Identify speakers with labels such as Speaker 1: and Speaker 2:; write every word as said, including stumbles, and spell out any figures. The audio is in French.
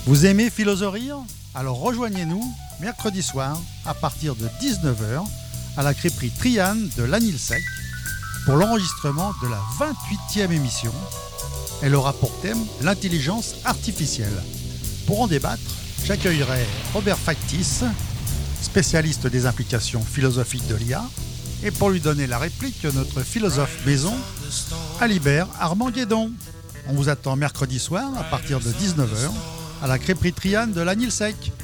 Speaker 1: Vous aimez Philosopher? Alors rejoignez-nous mercredi soir à partir de dix-neuf heures à la crêperie Trianne de Lanilsec pour l'enregistrement de la vingt-huitième émission. Elle aura pour thème l'intelligence artificielle. Pour en débattre, j'accueillerai Robert Factis, spécialiste des implications philosophiques de l'I A, et pour lui donner la réplique, notre philosophe maison, Alibert Armand-Guédon. On vous attend mercredi soir à partir de dix-neuf heures à la crêperie Trianne de Lanilsec.